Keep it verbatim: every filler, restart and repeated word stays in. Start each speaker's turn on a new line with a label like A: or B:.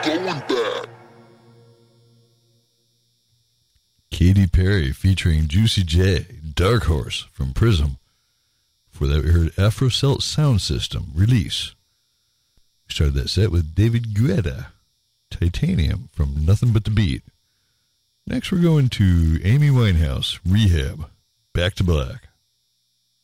A: going back.
B: Katy Perry featuring Juicy J, Dark Horse from Prism. Before that, we heard Afro Celt Sound System, Release. We started that set with David Guetta, Titanium from Nothing But the Beat. Next, we're going to Amy Winehouse, Rehab, Back to Black.